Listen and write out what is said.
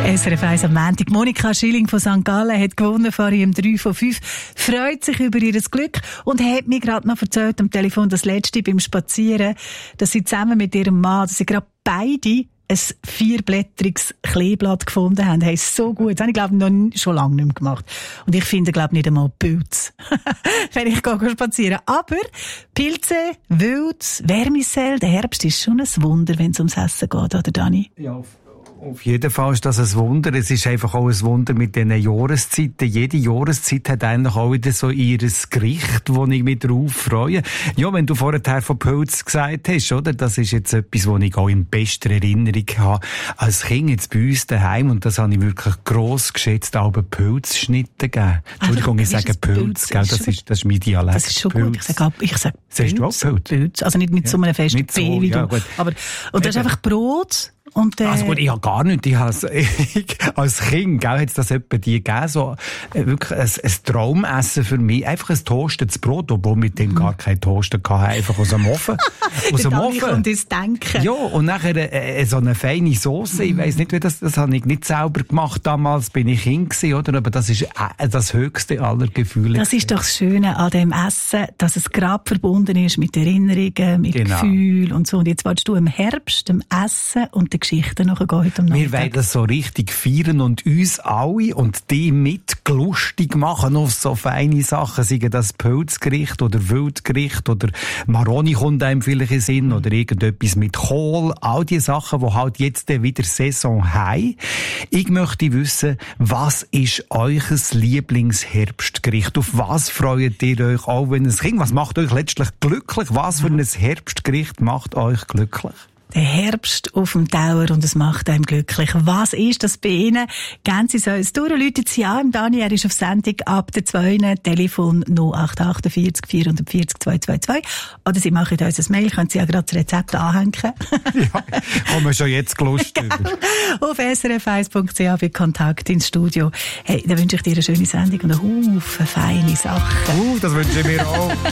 SRF 1 am Montag. Monika Schilling von St. Gallen hat gewonnen vor ihrem 3 von 5. Freut sich über ihr Glück und hat mir gerade noch erzählt am Telefon, das letzte beim Spazieren, dass sie zusammen mit ihrem Mann, dass sie gerade beide ein 4-blättriges Kleeblatt gefunden haben. Hey, so gut. Das habe ich, glaube ich, noch schon lange nicht mehr gemacht. Und ich finde, glaube ich, nicht einmal Pilze, wenn ich gehe spazieren. Aber Pilze, Wild, Vermicell, der Herbst ist schon ein Wunder, wenn es ums Essen geht, oder Dani? Ja, auf jeden Fall ist das ein Wunder. Es ist einfach auch ein Wunder mit diesen Jahreszeiten. Jede Jahreszeit hat eigentlich auch wieder so ihres Gericht, wo ich mich drauf freue. Ja, wenn du vorher von Pilz gesagt hast, oder? Das ist jetzt etwas, was ich auch in bester Erinnerung habe. Als Kind jetzt bei uns daheim, und das habe ich wirklich gross geschätzt, aber Pilzschnitte gegeben. Entschuldigung, ich sage Pilz, gell? Das ist mein Dialekt. Das ist schon gut. Ich sage Pilz. Sagst du auch Pilz? Also nicht mit so einem festen P wie du. Ja, aber, und das ist einfach Brot. Und, also gut, ich habe gar nicht. Als Kind, gell, hat es das etwa die gegeben, so, wirklich ein Traumessen für mich. Einfach ein toastetes Brot, obwohl mit dem gar kein Toaster hatte, einfach aus dem Ofen. Aus dem Ofen. Und das Denken. Ja, und nachher, so eine feine Sauce. Ich weiss nicht, wie das habe ich nicht selber gemacht damals, bin ich Kind gewesen, oder? Aber das ist das höchste aller Gefühle. Das ist doch das Schöne an dem Essen, dass es gerade verbunden ist mit Erinnerungen, mit Gefühlen und so. Und jetzt willst du im Herbst, dem Essen und der Geschichten nachher heute am Nachmittag. Wir wollen das so richtig feiern und uns alle und die mit lustig machen auf so feine Sachen, seien das Pilzgericht oder Wildgericht oder Maroni kommt einem vielleicht in Sinn oder irgendetwas mit Kohl. All die Sachen, die halt jetzt wieder Saison haben. Ich möchte wissen, was ist euer Lieblingsherbstgericht? Auf was freut ihr euch auch, wenn es Kind? Was macht euch letztlich glücklich? Was für ein Herbstgericht macht euch glücklich? Der Herbst auf dem Tower und es macht einem glücklich. Was ist das bei Ihnen? Gehen Sie so uns durch, rufen Sie an. Dani, er ist auf Sendung ab der 2. Telefon 0848 440 222. Oder Sie machen uns ein Mail, können Sie ja gerade das Rezept anhängen. Ja, haben wir schon jetzt Lust über. Auf srf1.ch für Kontakt ins Studio. Hey, dann wünsche ich dir eine schöne Sendung und einen Haufen feine Sachen. Das wünsche ich mir auch.